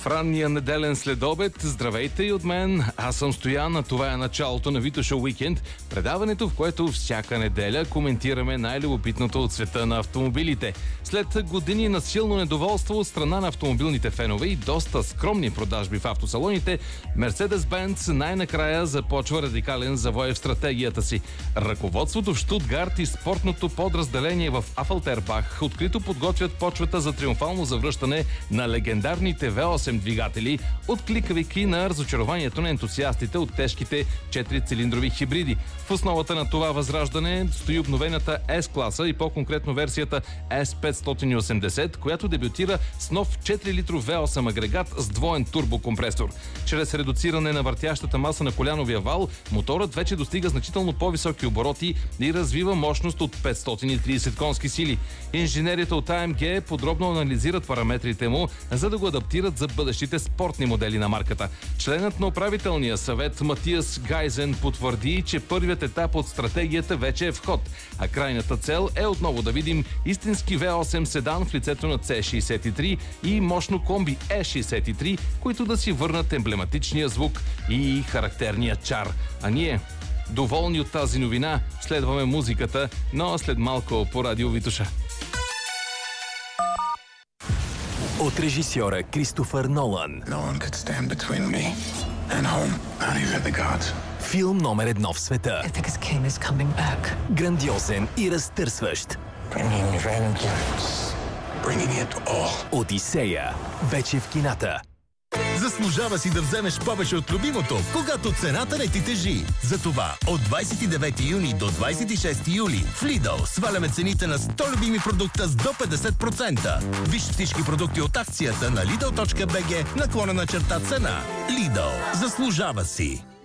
В ранния неделен следобед, здравейте и от мен, аз съм Стоян, а това е началото на Витоша Уикенд, предаването, в което всяка неделя коментираме най-любопитното от света на автомобилите. След години на силно недоволство от страна на автомобилните фенове и доста скромни продажби в автосалоните, Mercedes-Benz най-накрая започва радикален завой в стратегията си. Ръководството в Щутгарт и спортното подразделение в Афалтербах открито подготвят почвата за триумфално завръщане на легендарните V8 двигатели, откликвайки на разочарованието на ентусиастите от тежките 4-цилиндрови хибриди. В основата на това възраждане стои обновената S-класа и по-конкретно версията S580, която дебютира с нов 4-литров V8 агрегат с двоен турбокомпресор. Чрез редуциране на въртящата маса на коляновия вал, моторът вече достига значително по-високи обороти и развива мощност от 530 конски сили. Инженерите от AMG подробно анализират параметрите му, за да го адаптират за бъдещите спортни модели на марката. Членът на управителния съвет Матиас Гайзен потвърди, че първият етап от стратегията вече е в ход, а крайната цел е отново да видим истински V8 седан в лицето на C63 и мощно комби E63, които да си върнат емблематичния звук и характерния чар. А ние, доволни от тази новина, следваме музиката, но след малко по радио Витоша. От режисьора Кристофър Нолан. Филм номер 1 в света. Грандиозен и разтърсващ. Одисея. Вече в кината. Заслужава си да вземеш повече от любимото, когато цената не ти тежи. Затова от 29 юни до 26 юли в Lidl сваляме цените на 100 любими продукта с до 50%. Виж всички продукти от акцията на lidl.bg /цена. Lidl. Заслужава си.